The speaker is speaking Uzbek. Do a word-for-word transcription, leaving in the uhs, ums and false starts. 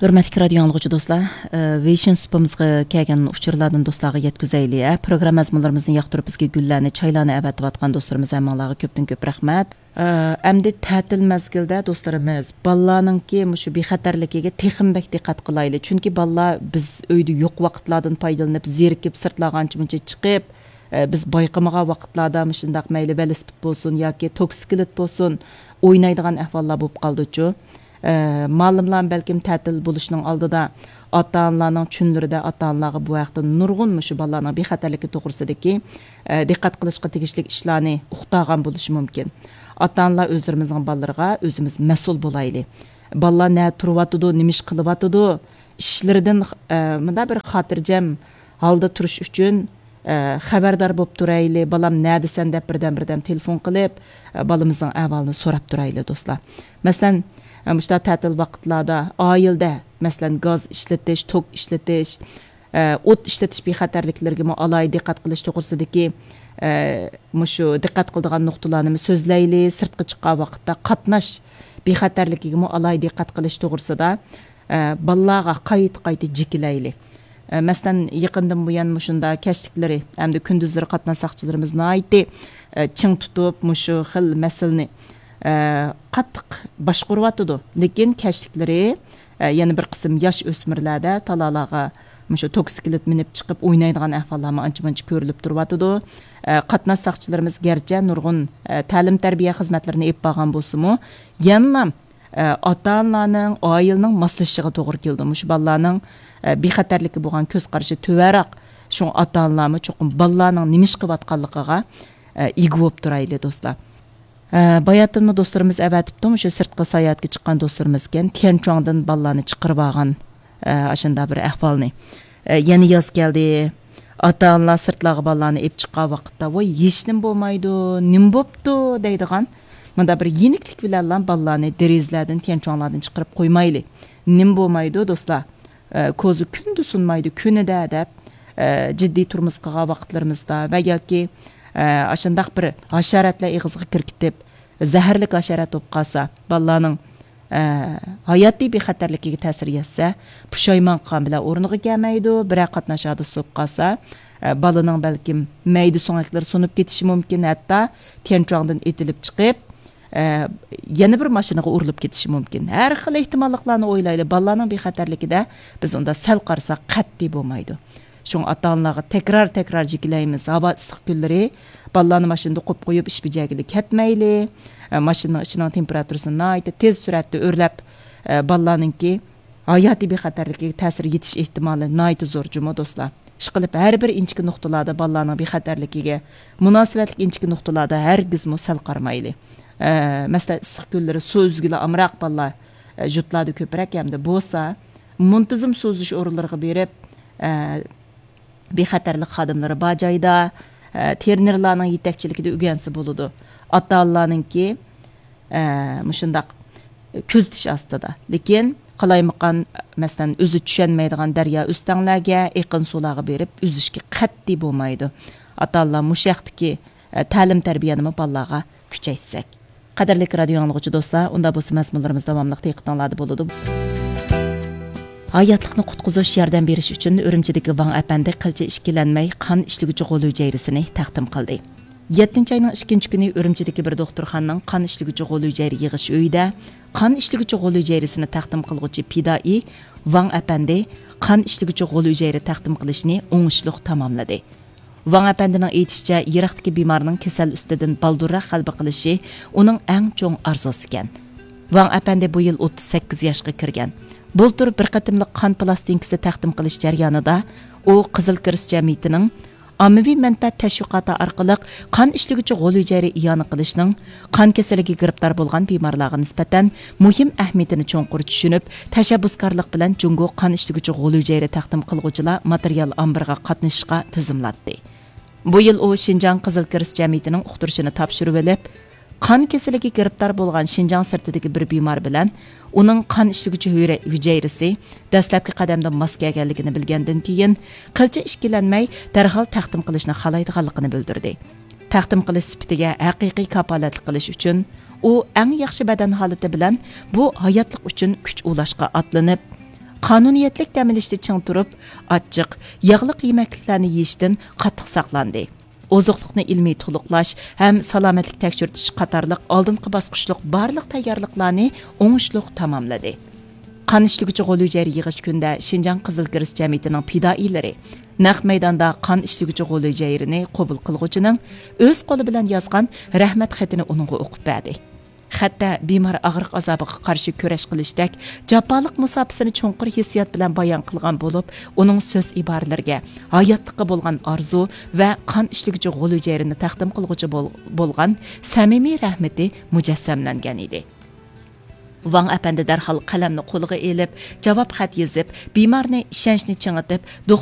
Hürmetli radio anlıqçı dostlar, Vision Supamızga kelgan uçurlardan dostlarga yetkizayli. Program mazmunlarımızın yaqtırıp bizga gullarni, çaylarni avatib atgan dostlarımız hammalarga köpdən köp rahmat. Əmdi tətil məzgildə dostlarımız ballarınki şu bexatarligiga texinbək diqqat qilayli. Çünki ballar biz öydə yo'q vaqtlardan foydalanib, zerikib sirtlagancha chiqib, biz bayqamaga vaqtlarda shundaq mayli velosiped bo'lsin yoki toksiklet bo'lsin, o'ynaydigan ahvollar bo'lib qoldi-chu. Ma'lumlar balkim ta'til bo'lishining oldida ota-onalarning chunlarida ota-onalarga bu vaqtda nurg'un shu bolalarning bexatarligi to'g'risidagi diqqat qilishga tegishli ishlarni uqtagan bo'lishi mumkin. Ota-onalar o'zlarimizning bolalarga o'zimiz mas'ul bo'laylik. Bolalar nima turyotidi, nima ish qilyotidi, ishlaridan bunda bir xotirjam holda turish uchun xabardor bo'lib turaylik. Balam nima desan deb birdan-birdan telefon qilib, bolamizning ahvolini so'rab turaylik do'stlar. Masalan, Müşta tətil vaqtlarda ayılda məsələn gaz işletish, tok işletish, o't işletish bexatarliklarga alay diqqat qilish to'g'risidagi mushu diqqat qiladigan nuqtalarni so'zlayli, sirtqa chiqqan vaqtda qatnash bexatarligiga alay diqqat qilish to'g'risida bolalarga qayt-qayt jikilayli. Məsələn, yaqindan buyan mushunda kashliklari, hamda kunduzlari qatnash saqchilarimizni aytdi, ching tutib mushu xil masalani qattiq boshqaryotidi. Lekin kashliklari yana bir qism yosh o'smirlarda talalarga mushu toksiklet minib chiqib o'ynaydigan ahvollar ancha-muncha ko'rilib turyotidi. Qatnash saqchilarimiz garchi nurg'un ta'lim tarbiya xizmatlarini olib borgan bo'lsa-mu, yana ota-onalarning, oilaning moslashishiga to'g'ri keldi. Mushu bolalarning bexatarligi bo'lgan ko'z qarashi to'varoq, shu ota-onalarmi cho'qim bolalarning nima ish qilayotganligiga ega bo'lib turayli do'stlar. Bayatınmı dostlarımız əvətibdi, şu sırtqa sayahatga chiqqan dostlarımız ken, Tianchuangdan ballarni chiqirib olgan aşında bir ahvolni. Yeni yoz keldi, ota-onalar sirtlarga ballarni olib chiqqan vaqtda, voy yechnim bo'lmaydi, nim bo'pti deydigan. Bunda bir yeniklik bilan ballarni derizlardan, Tianchuanglardan chiqirib qo'ymayli. Nim bo'lmaydi do'stlar. Ko'zi kunda sunmaydi, kunida deb jiddiy turmush qilgan vaqtlarimizda va yoki aşındaq bir hasharatlar ig'izga kirkitib, zaharli hasharat bo'lib qolsa, bolalarning hayotiy bexatarligiga ta'sir yetsa, pushaymon qilgan bilan o'rniga kelmaydi, bir qatnashadi bo'lib qolsa, bolaning balkim mayda so'ngaklari so'nib ketishi mumkin, hatto Tianchuangdan etilib chiqib, yana bir mashinaga urilib ketishi mumkin. Har xil ehtimollarni o'ylaylik. Bolalarning bexatarligida biz unda sal qarasak qat'iy bo'lmaydi. Şun ata-onalarga tekrar-tekrar jikilaymiz. Hava issiq kunlari bolalarni mashinada qo'yib qo'yib ish bijagilik ketmayli. Mashinaning ichining temperaturasini aytib tez suratda o'rlab bolalarningki hayotiy bexatarligiga ta'sir yetish ehtimoli nayt zo'r juma do'stlar. Ish qilib har bir inchki nuqtalarda bolalarning bexatarligiga munosabatli inchki nuqtalarda hargiz sal qarmayli. Masalan, issiq kunlari suv uzgili amroq bolalar jutlarda ko'proq hamda bo'lsa, muntazam suv uzish o'rinlariga berib bexatarlik xodimlari bor joyda ternerlarning yetakchiligida o'rgansa bo'ladi. Ota-onalarningki mushundaq ko'zitish ostida. Lekin qalaymiqan masalan o'zi tushunmaydigan daryo o'stanglarga yaqin suvlarga berib uzishga qat'iy bo'lmaydi. Ota-onalar mushaqdiki ta'lim tarbiyani bolalarga kuchaytsak. Qadrli radio anlıqçı do'stlar, unda bu mazmunlarimiz davomli diqqatingizda bo'ladi. Hayatlıqni qutquzuş yardım berish uchun Urumchidagi Van Apandi qilcha ishkilanmay qon ishliguvchi g'o'l hujayrisini taqdim qildi. yettinchi oyning ikkinchi kuni Urumchidagi bir doktorxonaning qon ishliguvchi g'o'l hujayri yig'ish uyida qon ishliguvchi g'o'l hujayrisini taqdim qilguvchi pidoi Van Apandi qon ishliguvchi g'o'l hujayri taqdim qilishni o'ngishli tamomladi. Van Apandining aytishicha, Iroqdagi bemorning kasal ustidan baldurroq g'alaba qilishi uning eng cho'ng orzusi ekan. Van Apandi bu yil o'ttiz sakkiz yoshga kirgan. Bultur bir qatimliq qon plastinkasi taqdim qilish jarayonida u Qizil Kirist jamiyatining ommaviy manfaat tashviqoti orqali qon ishliguvchi g'o'l hujayra iyoni qilishning qon kasaliga giribdor bo'lgan bemorlarga nisbatan muhim ahamiyatini cho'nqur tushunib, tashabbuskorlik bilan Jungo qon ishliguvchi g'o'l hujayra taqdim qilguvchilar material ombirga qatnashishga tizimlatdi. Bu yil u Xinjiang Qizil Kirist jamiyatining uqtirishini topshirib olib, qon kasaliga giribdor bo'lgan Xinjiang sirtidagi bir bemor bilan uning qon ishliguvchi hujayrasi dastlabki qadamda mos kelganligini bilgandan keyin qilcha ishkilanmay darhol taqdim qilishni xohlaydiganligini bildirdi. Taqdim qilish sifatiga haqiqiy kapolatlik qilish uchun u eng yaxshi badan holati bilan bu hayotlik uchun kuch ulashga atlanib, qonuniyatlik dam olishda ching turib, achchiq, yog'liq yemekliklarni yeyishdan qattiq saqlandi. Ozuqliqni ilmiy to'liqlash ham salomatlik tekshirtish qatorliq oldingi bosqichliq barliq tayyorliklarni o'ngishliq tamomladi. Qon ishliguvchi g'o'l hujayra yig'ish kunda Shinjang Qizil Kirist jamiyatining fidoilari naq maydonda qon ishliguvchi g'o'l hujayrini qabul qilg'uchining o'z qo'li bilan yozgan rahmat xatini uningga o'qib berdi. Xatda bemor og'riq azobiga qarshi kurash qilishdek jafoliq musofasini cho'nqir hissiyot bilan bayon qilgan bo'lib, uning so'z iboralariga hayotlikqa bo'lgan orzu va qon ishliguvchi g'o'l hujayrini taqdim qilg'uchi bo'lgan samimiy rahmati mujassamlangan edi. Wang apandi darhol qalamni qo'liga elib, javob xat yozib, bemorni ishonchni chingitib,